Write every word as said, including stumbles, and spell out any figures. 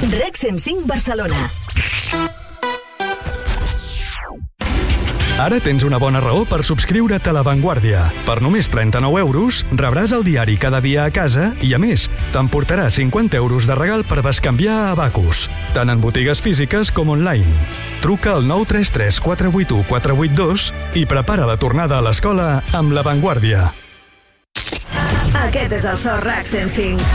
REC cent cinc Barcelona. Ara tens una bona raó per subscriure't a La Vanguardia. Per només trenta-nou euros rebràs el diari cada dia a casa i, a més, t'emportarà cinquanta euros de regal per bescanviar a Abacus, tant en botigues físiques com online. Truca al nou tres tres quatre vuit u quatre vuit dos i prepara la tornada a l'escola amb La Vanguardia. Aquest és el so RAC cent cinc.